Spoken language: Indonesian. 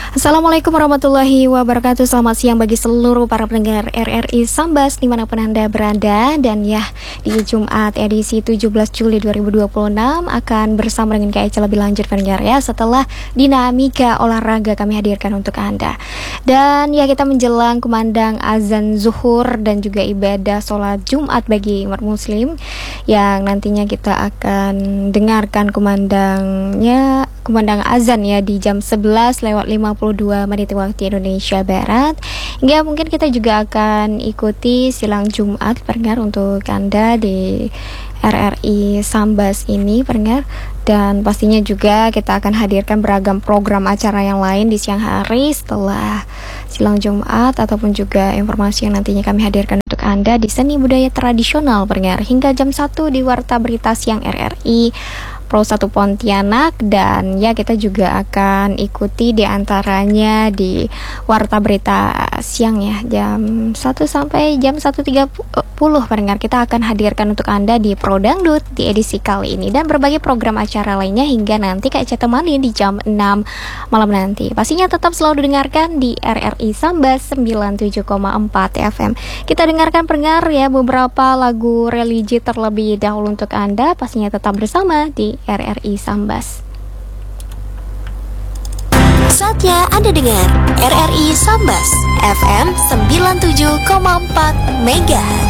Assalamualaikum warahmatullahi wabarakatuh. Selamat siang bagi seluruh para pendengar RRI Sambas dimanapun Anda berada. Dan ya, di Jumat edisi 17 Juli 2026 akan bersama dengan Kak Eca lebih lanjut pendengar ya, setelah dinamika olahraga kami hadirkan untuk Anda. Dan ya, kita menjelang kumandang azan zuhur dan juga ibadah sholat Jumat bagi umat muslim, yang nantinya kita akan dengarkan kumandang azan ya di jam 11:52 waktu Indonesia Barat. Hingga mungkin kita juga akan ikuti silang Jumat pendengar untuk Anda di RRI Sambas ini pendengar. Dan pastinya juga kita akan hadirkan beragam program acara yang lain di siang hari setelah silang Jumat, ataupun juga informasi yang nantinya kami hadirkan untuk Anda di seni budaya tradisional pendengar, hingga jam 1 di Warta Berita Siang RRI Pro 1 Pontianak. Dan ya, kita juga akan ikuti diantaranya di Warta Berita Siang ya, jam 1 sampai jam 1.30 pendengar. Kita akan hadirkan untuk Anda di Pro Dangdut di edisi kali ini, dan berbagai program acara lainnya hingga nanti Kak Eca temani di jam 6 malam nanti. Pastinya tetap selalu dengarkan di RRI Sambas 97,4 FM. Kita dengarkan pendengar ya beberapa lagu religi terlebih dahulu untuk Anda. Pastinya tetap bersama di RRI Sambas. Saatnya Anda dengar RRI Sambas FM 97,4 MHz.